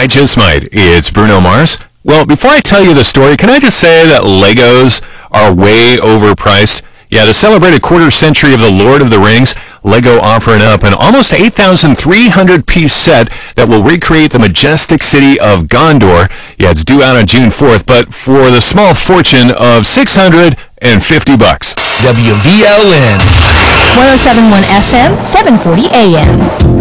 I just might. It's Bruno Mars. Well, before I tell you the story, can I just say that Legos are way overpriced? Yeah, to celebrate a quarter century of The Lord of the Rings, Lego offering up an almost 8,300-piece set that will recreate the majestic city of Gondor. Yeah, it's due out on June 4th, but for the small fortune of $650. WVLN 107.1 FM, 740 AM.